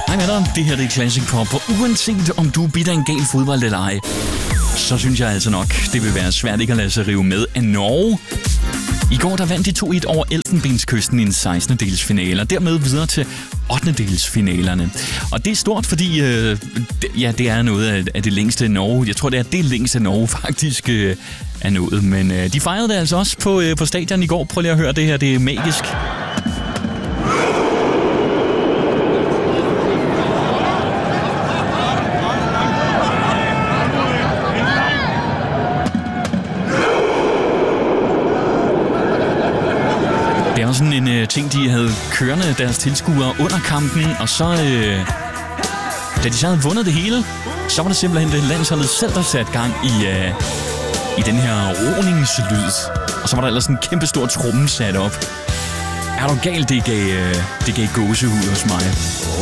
Hej med dig, det her det er Classic Pop, og uanset om du er bitter en gal fodbold eller ej, så synes jeg altså nok, det vil være svært ikke at lade sig rive med af Norge. I går der vandt de 2-1 over Elfenbenskysten i en 16-delsfinale, og dermed videre til 8-delsfinalerne. Og det er stort, fordi det er noget af det længste Norge. Jeg tror, det er det længste Norge faktisk er nået. Men de fejrede det altså også på stadion i går. Prøv lige at høre det her, det er magisk. Det er også sådan en ting, de havde kørende deres tilskuere under kampen, og så, da de så havde vundet det hele, så var det simpelthen det landsholdet selv, der satte gang i den her roningslyd. Og så var der ellers en kæmpe stor tromme sat op. Er du galt, det gav gåsehud hos mig.